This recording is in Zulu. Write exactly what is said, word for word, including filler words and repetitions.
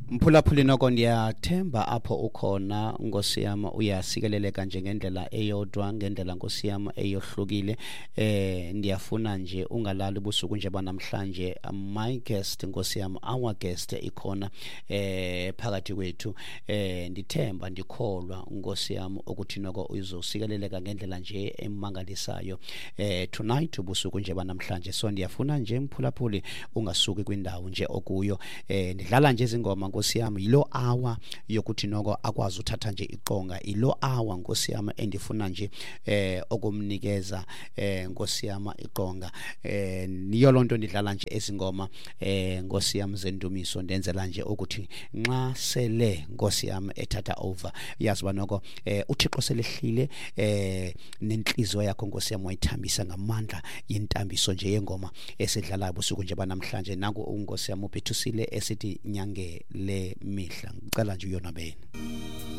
Mphulaphuli noko ndiyathemba apho ukhona Nkosi yami uyasikeleleka nje ngendlela eyodwa ngendlela Nkosi yami eyohlukile eh ndiyafuna nje ungalali ubusuku nje banamhlanje my guest Nkosi yami our guest ikhona eh phakathi kwethu eh ndithemba ndikholwa Nkosi yami ukuthi noko uzosikeleleka ngendlela nje emangalisayo eh tonight ubusuku nje banamhlanje so ndiyafuna nje mphulaphuli ungasuki kwindawo nje okuyo eh ndidlala nje izingoma Nkosi yami yilo hour yokuthi noko akwazi uthatha nje iqonga ilo hour Nkosi yami endifuna nje eh okumnikeza eh Nkosi yami iqonga eh niyo lonto ndidlala nje ezingoma eh Nkosi yami zendumiso ndenzela nje ukuthi nxa sele Nkosi yami ethatha over yazi banoko eh uThixo selehlile eh nenhliziyo yakho Nkosi yami wayithambisa ngamandla yentambiso nje yengoma esedlala ubusuku nje banamhlanje naku uNkosi yami uphethusile esithi nyange le mihla ngicela nje uyona bena